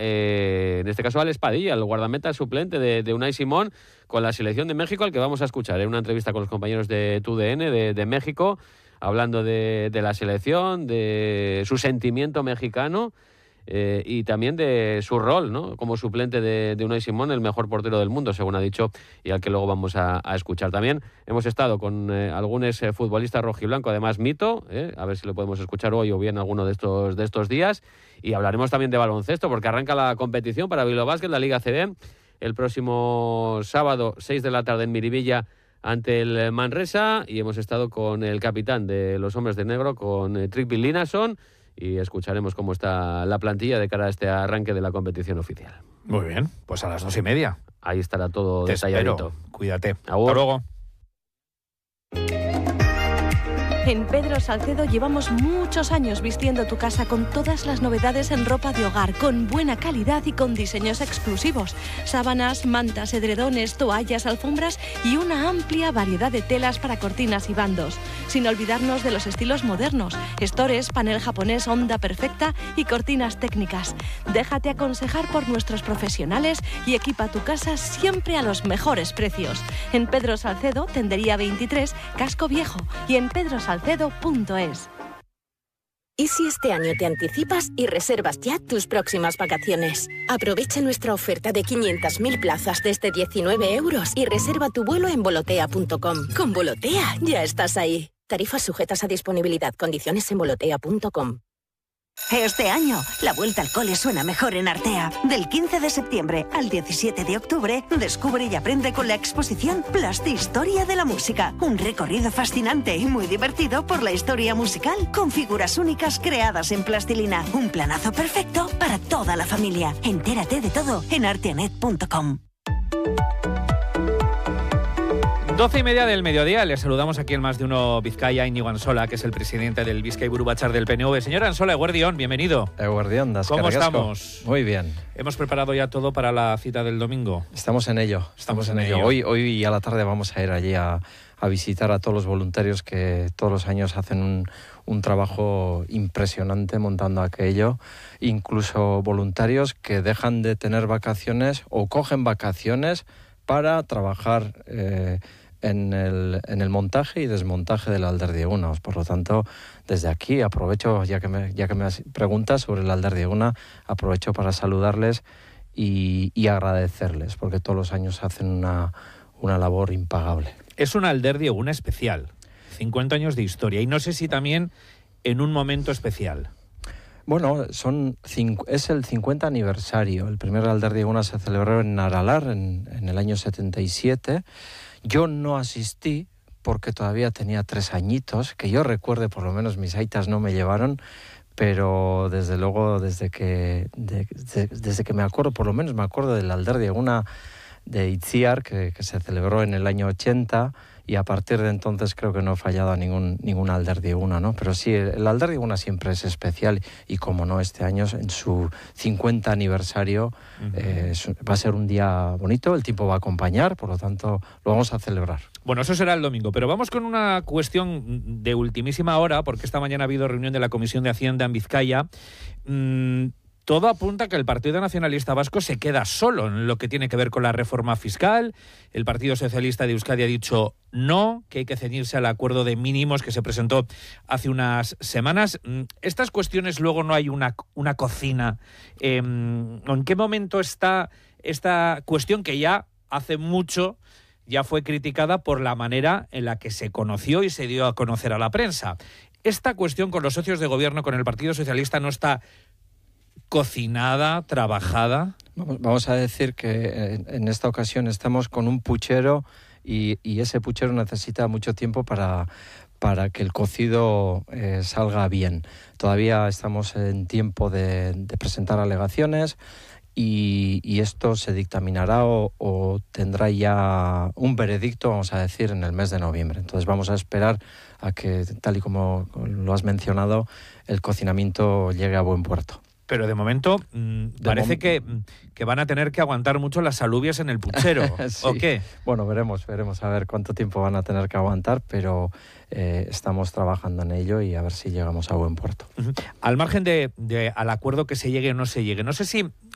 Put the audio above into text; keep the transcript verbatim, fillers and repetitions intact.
eh, en este caso Alex Padilla, el guardameta suplente de, de Unai Simón, con la selección de México, al que vamos a escuchar en una entrevista con los compañeros de T U D N de, de México, hablando de, de la selección, de su sentimiento mexicano. Eh, y también de su rol, ¿no?, como suplente de, de Unai Simón, el mejor portero del mundo, según ha dicho, y al que luego vamos a, a escuchar. También hemos estado con eh, algunos eh, futbolistas rojiblanco, además Mito, eh, a ver si lo podemos escuchar hoy o bien alguno de estos, de estos días, y hablaremos también de baloncesto, porque arranca la competición para Bilbao Basket, la Liga A C B, el próximo sábado, seis de la tarde en Miribilla, ante el Manresa, y hemos estado con el capitán de los Hombres de Negro, con eh, Trygve Linnarson, y escucharemos cómo está la plantilla de cara a este arranque de la competición oficial. Muy bien, pues a las dos y media. Ahí estará todo Te detalladito. Espero. Cuídate. Agur. Hasta luego. En Pedro Salcedo llevamos muchos años vistiendo tu casa con todas las novedades en ropa de hogar, con buena calidad y con diseños exclusivos. Sábanas, mantas, edredones, toallas, alfombras y una amplia variedad de telas para cortinas y bandos. Sin olvidarnos de los estilos modernos, estores, panel japonés, onda perfecta y cortinas técnicas. Déjate aconsejar por nuestros profesionales y equipa tu casa siempre a los mejores precios. En Pedro Salcedo, Tendería veintitrés, Casco Viejo, y en pedro salcedo punto es. ¿Y si este año te anticipas y reservas ya tus próximas vacaciones? Aprovecha nuestra oferta de quinientas mil plazas desde diecinueve euros y reserva tu vuelo en volotea punto com. Con Volotea ya estás ahí. Tarifas sujetas a disponibilidad. Condiciones en volotea punto com. Este año, la vuelta al cole suena mejor en Artea. Del quince de septiembre al diecisiete de octubre, descubre y aprende con la exposición Plastihistoria de la Música. Un recorrido fascinante y muy divertido por la historia musical, con figuras únicas creadas en plastilina. Un planazo perfecto para toda la familia. Entérate de todo en arteanet punto com. Doce y media del mediodía, les saludamos aquí en Más de Uno Vizcaya, Íñigo Ansola, que es el presidente del Bizkai Buru Batzar del P N V. Señor Ansola, Eguerdión, bienvenido. Eguerdión, das ¿Cómo cargasco? estamos? Muy bien. ¿Hemos preparado ya todo para la cita del domingo? Estamos en ello, estamos, estamos en, en ello. ello. Hoy, hoy a la tarde vamos a ir allí a, a visitar a todos los voluntarios que todos los años hacen un, un trabajo impresionante montando aquello. Incluso voluntarios que dejan de tener vacaciones o cogen vacaciones para trabajar eh, en el, en el montaje y desmontaje del Alder Dieguna. Por lo tanto, desde aquí aprovecho, ya que me, ya que me preguntas sobre el Alder Dieguna, aprovecho para saludarles y, y agradecerles, porque todos los años hacen una, una labor impagable. Es un Alder Dieguna especial, cincuenta años de historia, y no sé si también en un momento especial. Bueno, son cincu- es el cincuenta aniversario. El primer Alder Dieguna se celebró en Aralar en, en el año setenta y siete. Yo no asistí porque todavía tenía tres añitos, que yo recuerde, por lo menos mis aitas no me llevaron, pero desde luego, desde que de, de, desde que me acuerdo, por lo menos me acuerdo del Alder Dieguna de Itziar, que, que se celebró en el año ochenta, y a partir de entonces creo que no he fallado a ningún, ningún Alder Dieguna, ¿no? Pero sí, el Alder Dieguna siempre es especial, y como no, este año, en su cincuenta aniversario, uh-huh. eh, va a ser un día bonito, el tiempo va a acompañar, por lo tanto, lo vamos a celebrar. Bueno, eso será el domingo, pero vamos con una cuestión de ultimísima hora, porque esta mañana ha habido reunión de la Comisión de Hacienda en Vizcaya. Mm, Todo apunta a que el Partido Nacionalista Vasco se queda solo en lo que tiene que ver con la reforma fiscal. El Partido Socialista de Euskadi ha dicho no, que hay que ceñirse al acuerdo de mínimos que se presentó hace unas semanas. Estas cuestiones luego no hay una, una cocina. Eh, ¿En qué momento está esta cuestión que ya hace mucho ya fue criticada por la manera en la que se conoció y se dio a conocer a la prensa? Esta cuestión con los socios de gobierno, con el Partido Socialista, no está cocinada, trabajada. Vamos a decir que en esta ocasión estamos con un puchero y, y ese puchero necesita mucho tiempo para, para que el cocido eh, salga bien. Todavía estamos en tiempo de, de presentar alegaciones y, y esto se dictaminará o, o tendrá ya un veredicto, vamos a decir, en el mes de noviembre. Entonces vamos a esperar a que, tal y como lo has mencionado, el cocinamiento llegue a buen puerto. Pero de momento mmm, de parece mom- que, que van a tener que aguantar mucho las alubias en el puchero, sí. ¿O qué? Bueno, veremos, veremos a ver cuánto tiempo van a tener que aguantar, pero eh, estamos trabajando en ello y a ver si llegamos a buen puerto. Uh-huh. Al margen de, de al acuerdo que se llegue o no se llegue, no sé si